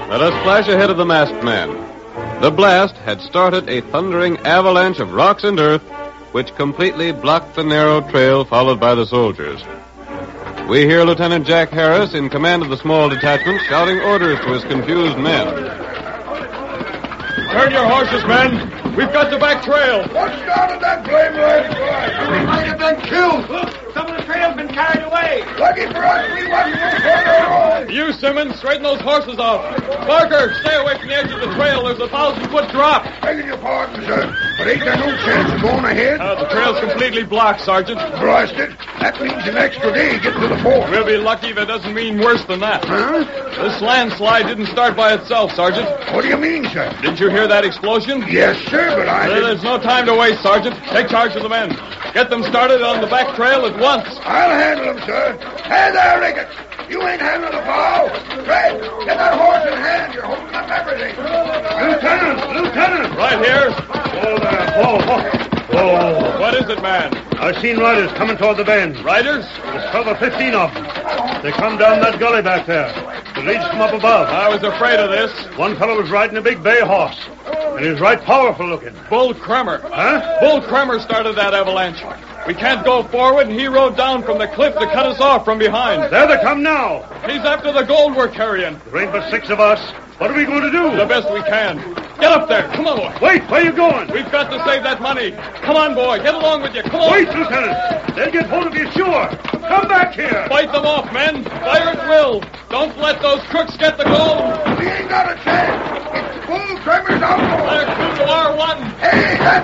Let us flash ahead of the masked man. The blast had started a thundering avalanche of rocks and earth, which completely blocked the narrow trail followed by the soldiers. We hear Lieutenant Jack Harris, in command of the small detachment, shouting orders to his confused men. Turn your horses, men. We've got the back trail. What started that blame landslide? We might have been killed. Look, some of the trail's been carried away. Lucky for us, we wasn't so further on. You, Simmons, straighten those horses out. Barker, stay away from the edge of the trail. There's a 1,000-foot drop. Begging your pardon, sir, but ain't there no chance of going ahead? The trail's completely blocked, Sergeant. Blast it. That means an extra day getting to the fort. We'll be lucky if it doesn't mean worse than that. Huh? This landslide didn't start by itself, Sergeant. What do you mean, sir? Didn't you hear that explosion? Yes, sir, but I didn't... There's no time to waste, Sergeant. Take charge of the men. Get them started on the back trail at once. I'll handle them, sir. Hey there, Ricketts. You ain't handling the bow. Fred, get that horse in hand. You're holding up everything. Lieutenant! Right here. Oh, there. Oh. What is it, man? I've seen riders coming toward the bend. Riders? There's 12 or 15 of them. They come down that gully back there. The leads from up above. I was afraid of this. One fellow was riding a big bay horse, and he's right powerful looking. Bull Kremer. Huh? Bull Kremer started that avalanche. We can't go forward, and he rode down from the cliff to cut us off from behind. There they come now. He's after the gold we're carrying. There ain't but 6 of us. What are we going to do? The best we can. Get up there. Come on, boy. Wait, where are you going? We've got to save that money. Come on, boy. Get along with you. Come on. Wait, Lieutenant. They'll get hold of you, sure. Come back here. Fight them off, men. Fire at will. Don't let those crooks get the gold. We ain't got a chance. It's Bull Kremer's outlaw. They're true to R1. Hey, that